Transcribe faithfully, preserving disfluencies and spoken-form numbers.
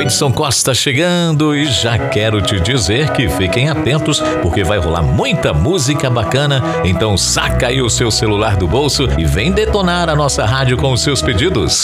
Edson Costa chegando e já quero te dizer que fiquem atentos porque vai rolar muita música bacana. Então saca aí o seu celular do bolso e vem detonar a nossa rádio com os seus pedidos.